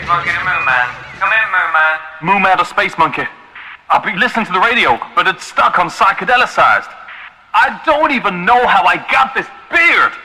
Space Monkey to Moo Man. Come in, Moo Man. Moo Man to Space Monkey. I've been listening to the radio, but it's stuck on psychedelicized. I don't even know how I got this beard.